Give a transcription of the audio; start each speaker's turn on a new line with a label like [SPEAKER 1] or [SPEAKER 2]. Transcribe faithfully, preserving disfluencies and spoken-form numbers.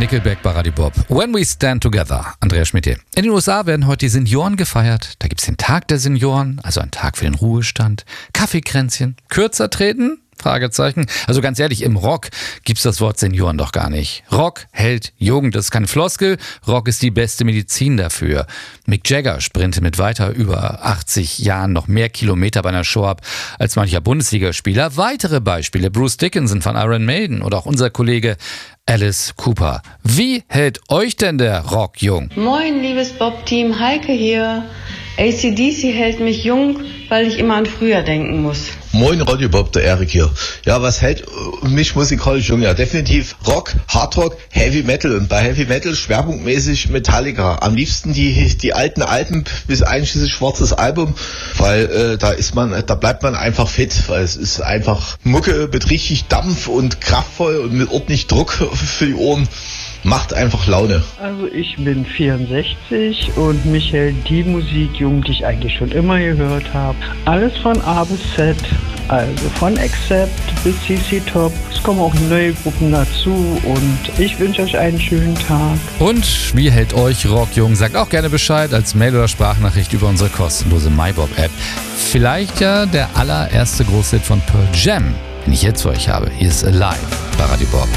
[SPEAKER 1] Nickelback bei Radio Bob. When We Stand Together. Andreas Schmidt hier. In den U S A werden heute die Senioren gefeiert. Da gibt es den Tag der Senioren, also ein Tag für den Ruhestand. Kaffeekränzchen. Kürzer treten? Fragezeichen. Also ganz ehrlich, im Rock gibt's das Wort Senioren doch gar nicht. Rock hält Jugend, das ist keine Floskel. Rock ist die beste Medizin dafür. Mick Jagger sprintet mit weiter über achtzig Jahren noch mehr Kilometer bei einer Show ab als mancher Bundesligaspieler. Weitere Beispiele: Bruce Dickinson von Iron Maiden oder auch unser Kollege Alice Cooper. Wie hält euch denn der Rock jung?
[SPEAKER 2] Moin, liebes Bob-Team, Heike hier. A C D C hält mich jung, weil ich immer an früher denken muss.
[SPEAKER 3] Moin Radio Bob, der Erik hier. Ja, was hält mich musikalisch jung? Ja, definitiv Rock, Hardrock, Heavy Metal. Und bei Heavy Metal schwerpunktmäßig Metallica. Am liebsten die die alten Alben bis einschließlich schwarzes Album, weil äh, da ist man, da bleibt man einfach fit, weil es ist einfach Mucke mit richtig Dampf und kraftvoll und mit ordentlich Druck für die Ohren. Macht einfach Laune.
[SPEAKER 4] Also ich bin vierundsechzig und mich hält die Musik jung, die ich eigentlich schon immer gehört habe. Alles von A bis Z, also von Accept bis C C Top. Es kommen auch neue Gruppen dazu und ich wünsche euch einen schönen Tag.
[SPEAKER 1] Und wie hält euch Rock jung? Sagt auch gerne Bescheid als Mail- oder Sprachnachricht über unsere kostenlose MyBob-App. Vielleicht ja der allererste Großhit von Pearl Jam, den ich jetzt für euch habe. Hier ist Alive bei Radio Bob.